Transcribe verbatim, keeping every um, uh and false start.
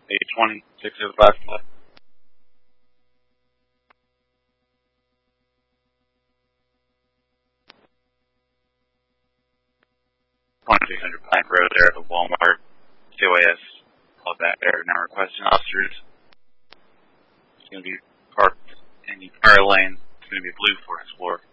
eight twenty, six oh five. twenty-three hundred Pine Road there at the Walmart. C O S called back there now requesting officers. It's going to be parked in the fire lane. It's going to be blue for Explorer.